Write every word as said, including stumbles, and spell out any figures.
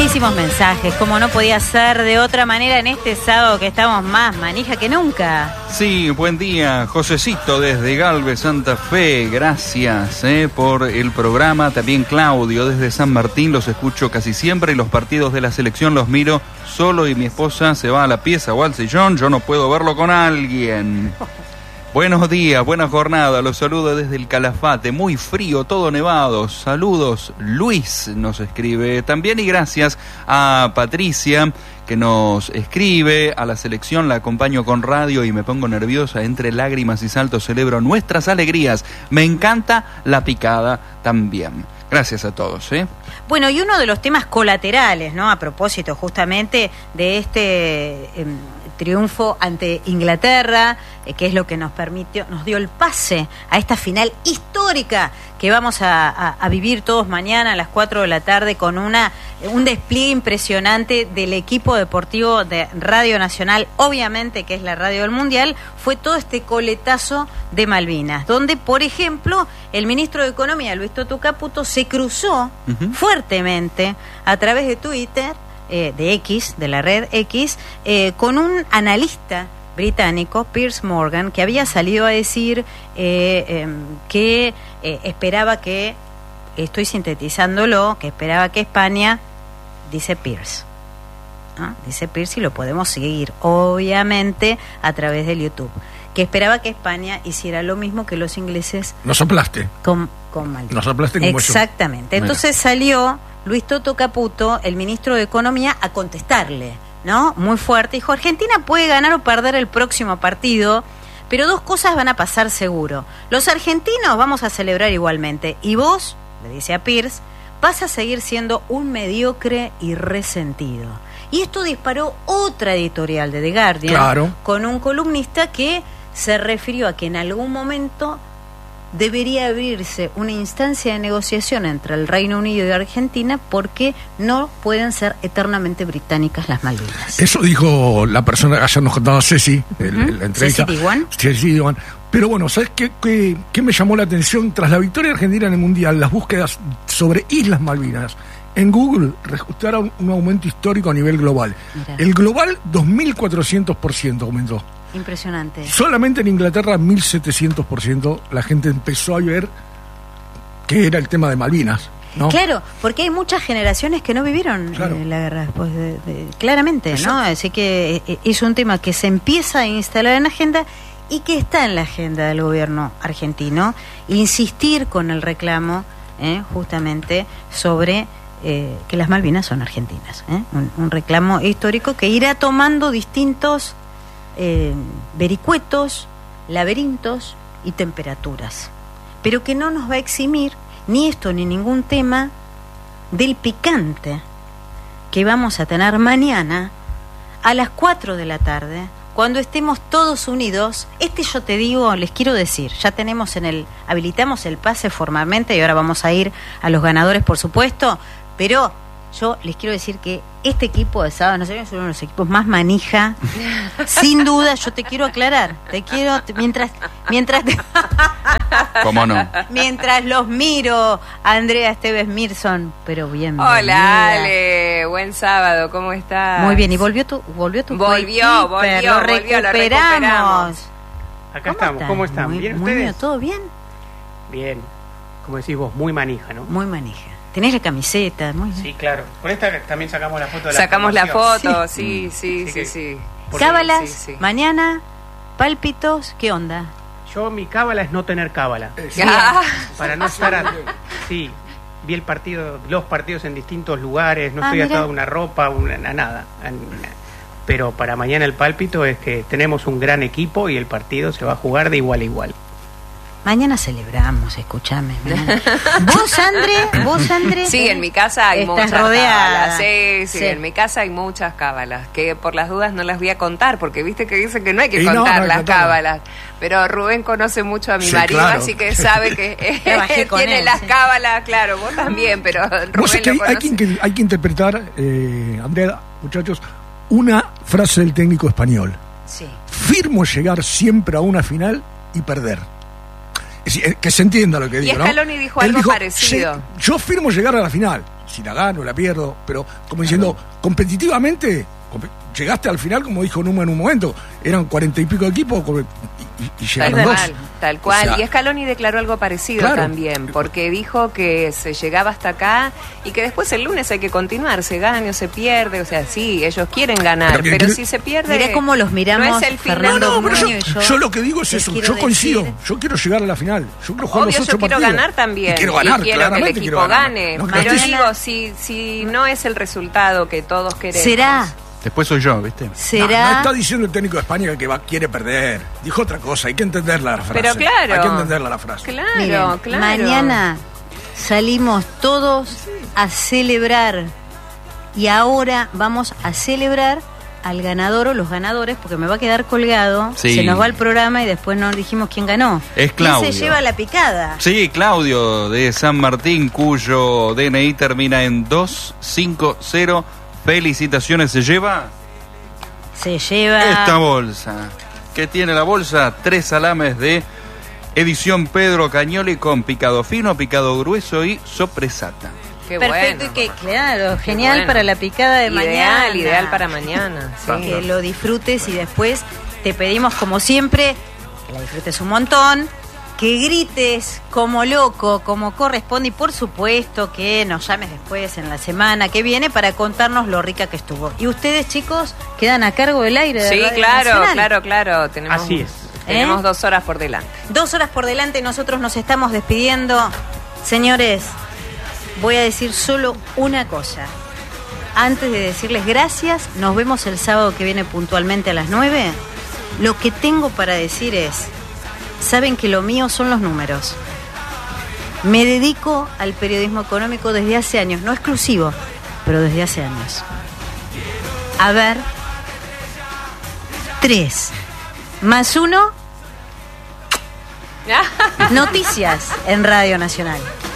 Muchísimos mensajes, como no podía ser de otra manera en este sábado que estamos más manija que nunca. Sí, buen día, Josecito desde Galvez, Santa Fe, gracias eh, por el programa. También Claudio desde San Martín, los escucho casi siempre y los partidos de la selección los miro solo y mi esposa se va a la pieza o al sillón, yo no puedo verlo con alguien. Buenos días, buena jornada, los saludo desde el Calafate, muy frío, todo nevado, saludos, Luis nos escribe también y gracias a Patricia que nos escribe, a la selección la acompaño con radio y me pongo nerviosa, entre lágrimas y saltos celebro nuestras alegrías, me encanta la picada también. Gracias a todos, ¿eh? Bueno, y uno de los temas colaterales, ¿no? A propósito justamente de este eh, triunfo ante Inglaterra, eh, que es lo que nos permitió, nos dio el pase a esta final histórica que vamos a, a, a vivir todos mañana a las cuatro de la tarde con una un despliegue impresionante del equipo deportivo de Radio Nacional, obviamente que es la radio del Mundial, fue todo este coletazo de Malvinas, donde, por ejemplo, el ministro de Economía, Luis Toto Caputo, se cruzó uh-huh. fuertemente a través de Twitter, eh, de X, de la red X, eh, con un analista británico, Piers Morgan, que había salido a decir eh, eh, que eh, esperaba que, estoy sintetizándolo, que esperaba que España, dice Piers, ¿no? Dice Piers y lo podemos seguir, obviamente, a través del YouTube, que esperaba que España hiciera lo mismo que los ingleses. No soplaste. Con, con Malvinas. No soplaste como exactamente. Yo. Entonces salió Luis Toto Caputo, el ministro de Economía, a contestarle, ¿no? Muy fuerte. Dijo, Argentina puede ganar o perder el próximo partido, pero dos cosas van a pasar seguro. Los argentinos vamos a celebrar igualmente. Y vos, le dice a Piers, vas a seguir siendo un mediocre y resentido. Y esto disparó otra editorial de The Guardian, claro, con un columnista que se refirió a que en algún momento debería abrirse una instancia de negociación entre el Reino Unido y Argentina porque no pueden ser eternamente británicas las Malvinas. Eso dijo la persona que ayer nos contaba Ceci, el, uh-huh. la entrevista. Ceci Diwan. Ceci Diwan. Pero bueno, ¿sabes qué, qué, qué me llamó la atención? Tras la victoria argentina en el Mundial, las búsquedas sobre Islas Malvinas en Google registraron un aumento histórico a nivel global. Mirá. El global dos mil cuatrocientos por ciento aumentó. Impresionante. Solamente en Inglaterra mil setecientos por ciento la gente empezó a ver que era el tema de Malvinas, ¿no? Claro, porque hay muchas generaciones que no vivieron claro. eh, la guerra después de, de claramente, exacto, ¿no? Así que eh, es un tema que se empieza a instalar en la agenda y que está en la agenda del gobierno argentino, insistir con el reclamo eh, justamente sobre eh, que las Malvinas son argentinas, ¿eh? un, un reclamo histórico que irá tomando distintos Eh, vericuetos, laberintos y temperaturas, pero que no nos va a eximir ni esto ni ningún tema del picante que vamos a tener mañana a las cuatro de la tarde, cuando estemos todos unidos. Este, yo te digo, les quiero decir, ya tenemos en el, habilitamos el pase formalmente y ahora vamos a ir a los ganadores, por supuesto, pero yo les quiero decir que este equipo de sábado, no sé, es uno de los equipos más manija, sin duda. Yo te quiero aclarar, te quiero, te, mientras, mientras, te, ¿cómo no? Mientras los miro, Andrea Esteves Mirson, pero bien. Hola, Ale, buen sábado, ¿cómo estás? Muy bien, y volvió tu, volvió tu volvió, volvió, lo volvió, lo recuperamos. Acá ¿Cómo estamos, están? ¿cómo están? Muy, ¿Bien muy ustedes? bien, ¿todo bien? Bien, como decís vos, muy manija, ¿no? Muy manija. Tenés la camiseta, muy bien. Sí, claro. Con esta también sacamos la foto de la Sacamos la promoción. foto, sí, sí, sí, sí. sí. Cábalas, sí, sí. mañana, pálpitos, ¿qué onda? Yo, mi cábala es no tener cábala. Sí. Ah. Para no estar a... Sí, vi el partido, los partidos en distintos lugares, no Ah, estoy mirá. atado a una ropa, una, a nada. A- Pero para mañana el pálpito es que tenemos un gran equipo y el partido se va a jugar de igual a igual. Mañana celebramos, escúchame. mañana. ¿Vos, André? ¿Vos, André? Sí, en mi casa hay Estás muchas rodeada. cábalas. Sí, sí, Sí. en mi casa hay muchas cábalas. Que por las dudas no las voy a contar, porque viste que dicen que no hay que Y no, contar no hay que las contar. cábalas. Pero Rubén conoce mucho a mi Sí, marido, claro. así que sabe que Trabajé él con tiene él, las sí. cábalas, claro, vos también, pero Rubén Vos sabés que lo hay, hay, conoce. que, hay que interpretar, eh, Andrea, muchachos, una frase del técnico español. Sí. Firmo llegar siempre a una final y perder. Es decir, que se entienda lo que Y digo, ¿no? Scaloni dijo Él algo dijo, parecido. "Lle- Yo firmo llegar a la final. si la gano, la pierdo, pero como diciendo, competitivamente, comp- llegaste al final, como dijo Numa en un momento, eran cuarenta y pico de equipos y, y, y llegaron Tal dos. cual, tal cual. O sea, y Scaloni declaró algo parecido claro. también, porque dijo que se llegaba hasta acá y que después el lunes hay que continuar, se gana o se pierde, o sea, sí, ellos quieren ganar, Pero que- pero que- si se pierde... Mirá cómo los miramos, no es el final. Fernando No, no, pero yo, Nuño y yo. yo lo que digo es les eso, quiero yo coincido, decir- yo quiero llegar a la final, yo quiero jugar Obvio, los yo ocho quiero partidos. ganar también. Y quiero ganar, y quiero que el claramente equipo quiero ganar. gane. No, que pero estoy- digo, si, si no es el resultado que todos queremos... ¿Será? Después soy yo, ¿viste? No, ¿Será? no está diciendo el técnico de España que va, quiere perder. Dijo otra cosa, hay que entenderla la frase. Pero claro. Hay que entenderla la frase. Claro, Miren, claro. mañana salimos todos a celebrar y ahora vamos a celebrar al ganador o los ganadores porque me va a quedar colgado, Sí. se nos va el programa y después no dijimos quién ganó. Es Claudio. ¿Quién se lleva la picada? Sí, Claudio de San Martín, cuyo D N I termina en dos cinco cero. Felicitaciones, se lleva Se lleva... esta bolsa. ¿Qué tiene la bolsa? Tres salames de edición Pedro Cañoli con picado fino, picado grueso y sopresata. Qué Perfecto bueno. y que, claro, Qué genial bueno. para la picada de Ideal, mañana. ideal para mañana. Sí. Que lo disfrutes y después te pedimos, como siempre, que la disfrutes un montón, que grites como loco, como corresponde y por supuesto que nos llames después en la semana que viene para contarnos lo rica que estuvo. Y ustedes, chicos, quedan a cargo del aire de Sí, Radio claro, Nacional. claro, claro. Tenemos, Así es. Tenemos ¿Eh? dos horas por delante. Dos horas por delante, nosotros nos estamos despidiendo. Señores, voy a decir solo una cosa. Antes de decirles gracias, nos vemos el sábado que viene puntualmente a las nueve. Lo que tengo para decir es, saben que lo mío son los números. Me dedico al periodismo económico desde hace años, no exclusivo, pero desde hace años. A ver, tres más uno, noticias en Radio Nacional.